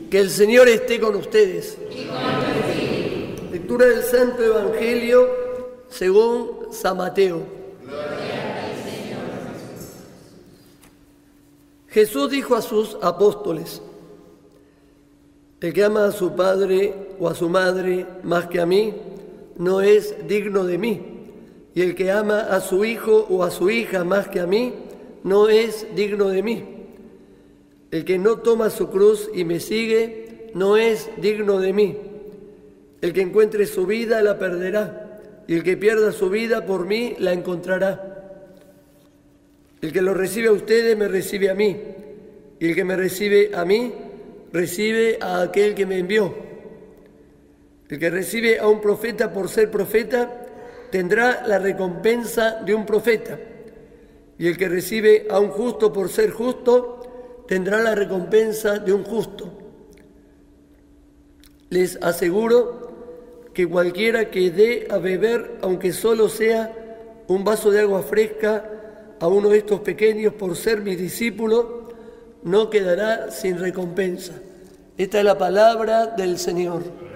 Que el Señor esté con ustedes. Lectura del Santo Evangelio según San Mateo. Gloria al Señor Jesús. Jesús dijo a sus apóstoles: el que ama a su padre o a su madre más que a mí, no es digno de mí. Y el que ama a su hijo o a su hija más que a mí, no es digno de mí. El que no toma su cruz y me sigue, no es digno de mí. El que encuentre su vida, la perderá, y el que pierda su vida por mí, la encontrará. El que lo recibe a ustedes, me recibe a mí, y el que me recibe a mí, recibe a aquel que me envió. El que recibe a un profeta por ser profeta, tendrá la recompensa de un profeta, y el que recibe a un justo por ser justo, tendrá la recompensa de un justo. Les aseguro que cualquiera que dé a beber, aunque solo sea un vaso de agua fresca, a uno de estos pequeños por ser mi discípulo, no quedará sin recompensa. Esta es la palabra del Señor.